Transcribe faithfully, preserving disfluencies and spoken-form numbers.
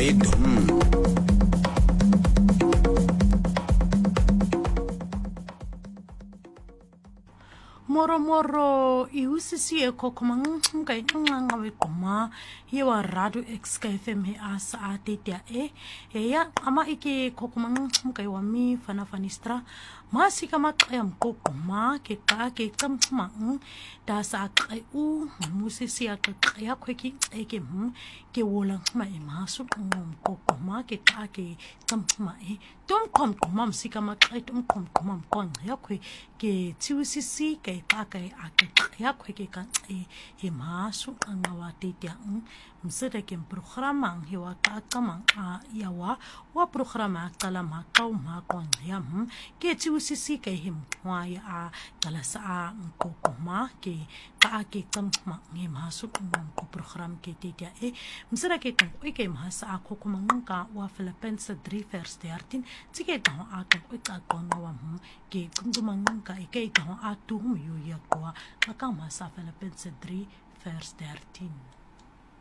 yedum Moro moro i usisi e kokomang ngai nganga we koma ye wa radio X K F M he asa atetia e e ya ama ike kokomang ngai wa mi fana fanistra masi kama kaya mkokoma ke ka ke tsamang da sa kai u musisi ya kaya kweki eke m ke wola ma e masu ngom kokoma ke ka ke tsamma e tom kom komam si kama kai tom kom komam kon ya kwe ke tiusisi ke Pakai ake ya kweke kan e he masu angawa tetia msere kem programa he wa kakamang a yawa wa programa kala makau makon ya ke tiusisi ke him wa ya a kala sa kokoma ke ka ake kamma he masu ko program ke tetia e msere ke kan ke masa kokoma ka wa Philippines three verse thirteen tike ta a kan ko ka kona wa ke kumdumang ka ke ka a tu ya kwa kama sa Philippines three verse thirteen